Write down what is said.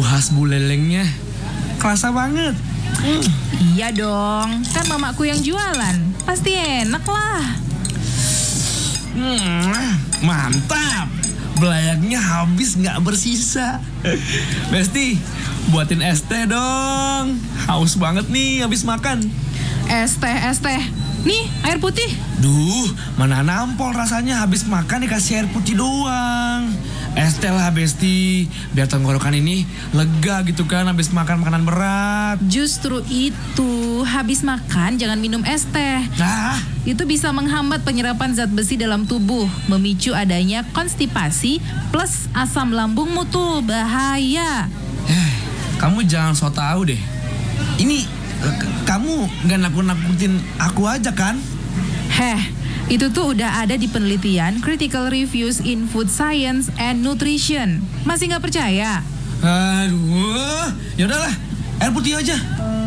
khas bulelengnya kerasa banget. Iya dong, kan mamaku yang jualan. Pasti enak lah. Mantap. Belayaknya habis nggak bersisa. Besti, buatin es teh dong. Haus banget nih habis makan. Es teh. Nih, air putih. Duh, mana nampol rasanya habis makan dikasih air putih doang. Es teh lah Besti, biar tenggorokan ini lega gitu kan habis makan makanan berat. Justru itu, habis makan jangan minum es teh. Nah, Itu bisa menghambat penyerapan zat besi dalam tubuh, memicu adanya konstipasi plus asam lambungmu tuh bahaya. kamu jangan so tau deh. Ini kamu nggak nakut-nakutin aku aja kan? Itu tuh udah ada di penelitian Critical Reviews in Food Science and Nutrition. Masih nggak percaya? Aduh, ya udahlah, air putih aja.